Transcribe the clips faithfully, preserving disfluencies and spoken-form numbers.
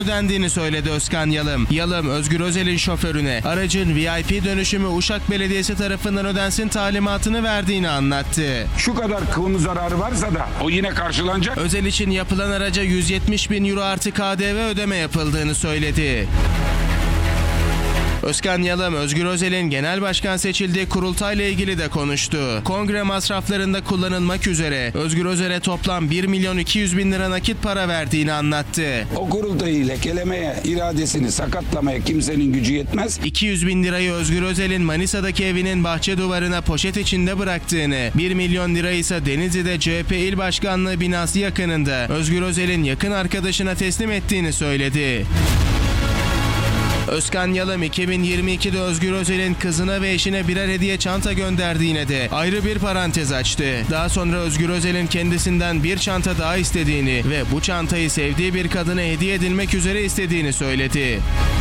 ödendiğini söyledi Özkan Yalım. Yalım, Özgür Özel'in şoförüne aracın V I P dönüşümü Uşak Belediyesi tarafından ödensin talimatını verdiğini anlattı. Şu kadar kamu zararı varsa da o yine karşılanacak. Özel için yapılan araca yüz yetmiş bin euro artı K D V ödeme yapıldığını söyledi. Özkan Yalım, Özgür Özel'in genel başkan seçildiği kurultayla ilgili de konuştu. Kongre masraflarında kullanılmak üzere Özgür Özel'e toplam bir milyon iki yüz bin lira nakit para verdiğini anlattı. O kurultayı lekelemeye, iradesini sakatlamaya kimsenin gücü yetmez. iki yüz bin lirayı Özgür Özel'in Manisa'daki evinin bahçe duvarına poşet içinde bıraktığını, bir milyon lirayı ise Denizli'de C H P İl Başkanlığı binası yakınında Özgür Özel'in yakın arkadaşına teslim ettiğini söyledi. Özkan Yalım iki bin yirmi ikide Özgür Özel'in kızına ve eşine birer hediye çanta gönderdiğine de ayrı bir parantez açtı. Daha sonra Özgür Özel'in kendisinden bir çanta daha istediğini ve bu çantayı sevdiği bir kadına hediye edilmek üzere istediğini söyledi.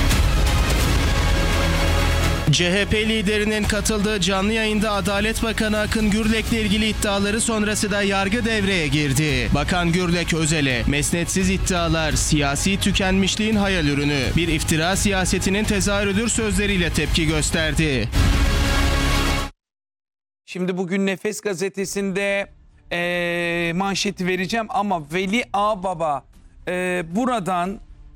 C H P liderinin katıldığı canlı yayında Adalet Bakanı Akın Gürlek'le ilgili iddiaları sonrası da yargı devreye girdi. Bakan Gürlek Özel'e mesnetsiz iddialar siyasi tükenmişliğin hayal ürünü, bir iftira siyasetinin tezahürüdür sözleriyle tepki gösterdi. Şimdi bugün Nefes gazetesinde e, manşeti vereceğim ama Veli Ağbaba e, buradan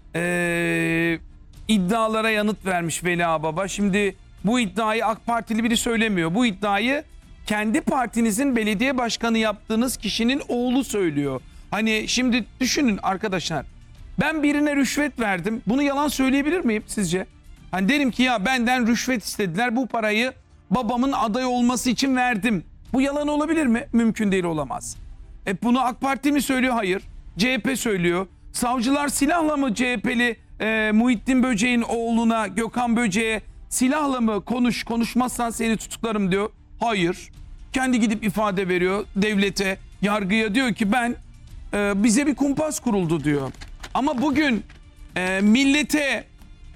e, iddialara yanıt vermiş Veli Ağbaba. Şimdi bu iddiayı AK Partili biri söylemiyor. Bu iddiayı kendi partinizin belediye başkanı yaptığınız kişinin oğlu söylüyor. Hani şimdi düşünün arkadaşlar. Ben birine rüşvet verdim. Bunu yalan söyleyebilir miyim sizce? Hani derim ki ya benden rüşvet istediler. Bu parayı babamın aday olması için verdim. Bu yalan olabilir mi? Mümkün değil, olamaz. E bunu AK Parti mi söylüyor? Hayır. C H P söylüyor. Savcılar silahla mı C H P'li e, Muhittin Böceğin oğluna, Gökhan Böceğe silahla mı konuş, konuşmazsan seni tutuklarım diyor. Hayır. Kendi gidip ifade veriyor devlete, yargıya, diyor ki ben e, bize bir kumpas kuruldu diyor. Ama bugün e, millete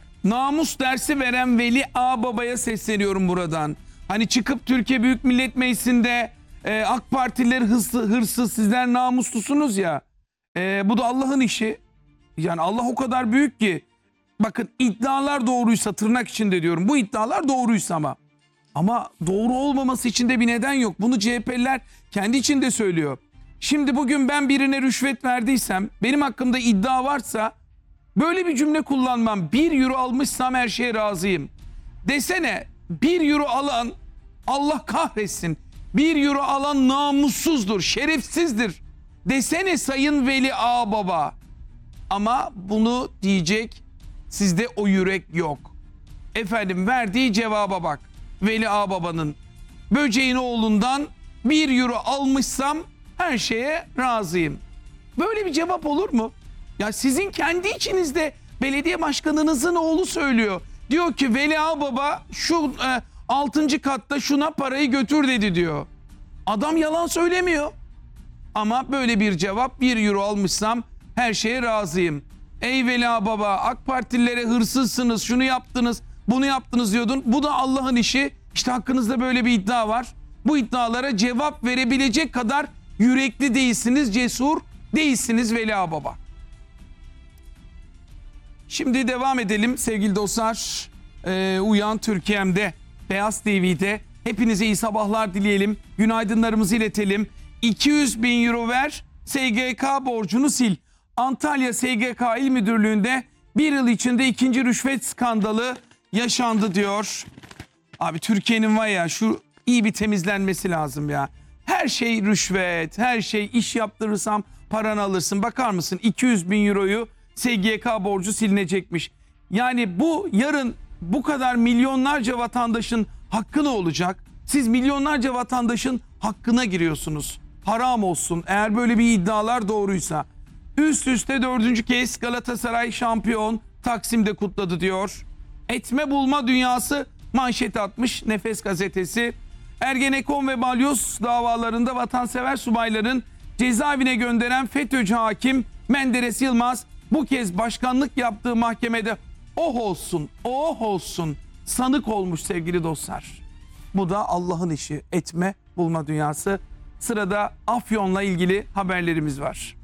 namus dersi veren Veli Ağbaba'ya sesleniyorum buradan. Hani çıkıp Türkiye Büyük Millet Meclisi'nde e, AK Partililer hırsız, hırsız, sizler namuslusunuz ya. E, bu da Allah'ın işi. Yani Allah o kadar büyük ki. Bakın iddialar doğruysa, tırnak içinde diyorum. Bu iddialar doğruysa ama. Ama doğru olmaması için de bir neden yok. Bunu C H P'liler kendi içinde söylüyor. Şimdi bugün ben birine rüşvet verdiysem, benim hakkımda iddia varsa böyle bir cümle kullanmam. Bir euro almışsam her şeye razıyım. Desene bir euro alan Allah kahretsin. Bir euro alan namussuzdur, şerefsizdir. Desene Sayın Veli Ağbaba. Ama bunu diyecek sizde o yürek yok. Efendim verdiği cevaba bak. Veli Ağbaba'nın Böceğin oğlundan bir euro almışsam her şeye razıyım. Böyle bir cevap olur mu? Ya sizin kendi içinizde belediye başkanınızın oğlu söylüyor. Diyor ki Veli Ağbaba şu e, altıncı katta şuna parayı götür dedi diyor. Adam yalan söylemiyor. Ama böyle bir cevap, bir euro almışsam her şeye razıyım. Ey Veli Ağbaba, AK Partililere hırsızsınız, şunu yaptınız, bunu yaptınız diyordun. Bu da Allah'ın işi. İşte hakkınızda böyle bir iddia var. Bu iddialara cevap verebilecek kadar yürekli değilsiniz, cesur değilsiniz Veli Ağbaba. Şimdi devam edelim sevgili dostlar. Ee, Uyan Türkiye'mde, Beyaz T V'de hepinize iyi sabahlar dileyelim. Günaydınlarımızı iletelim. iki yüz bin euro ver, S G K borcunu sil. Antalya S G K İl Müdürlüğü'nde bir yıl içinde ikinci rüşvet skandalı yaşandı diyor. Abi Türkiye'nin var ya, şu iyi bir temizlenmesi lazım ya. Her şey rüşvet, her şey iş yaptırırsam paranı alırsın. Bakar mısın iki yüz bin euroyu S G K borcu silinecekmiş. Yani bu yarın bu kadar milyonlarca vatandaşın hakkı ne olacak? Siz milyonlarca vatandaşın hakkına giriyorsunuz. Haram olsun eğer böyle bir iddialar doğruysa. Üst üste dördüncü kez Galatasaray şampiyon, Taksim'de kutladı diyor. Etme bulma dünyası manşet atmış Nefes gazetesi. Ergenekon ve Balyoz davalarında vatansever subayların cezaevine gönderen FETÖ'cü hakim Menderes Yılmaz bu kez başkanlık yaptığı mahkemede oh olsun, oh olsun sanık olmuş sevgili dostlar. Bu da Allah'ın işi, etme bulma dünyası. Sırada Afyon'la ilgili haberlerimiz var.